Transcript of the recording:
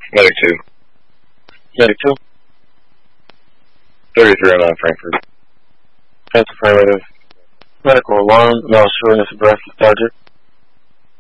Medic 2. Medic 2. 3309 Frankfurt. That's affirmative. Medical alarm, now shortness of breath lethargic.